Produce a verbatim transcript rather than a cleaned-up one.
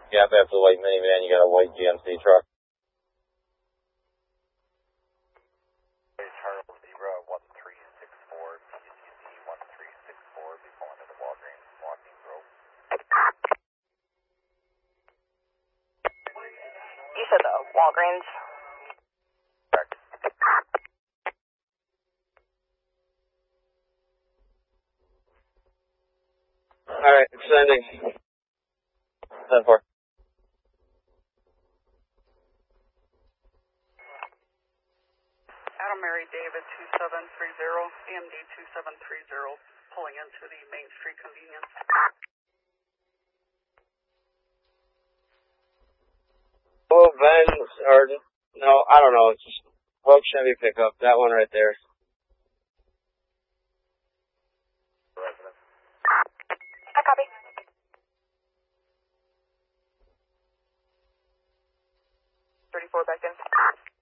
Gap after the white minivan, you got a white G M C truck. Charles Zebra one three six four, P C Z one three six four, be pulling into Walgreens, Walking Grove. You said the Walgreens? Correct. Alright, extending. ten four. Adam Mary David two seven three zero, C M D two seven three zero, pulling into the Main Street Convenience. Oh, Ben's, or, no, I don't know, it's just Rogue Chevy pickup, that one right there. Resident. I copy. thirty-four back in.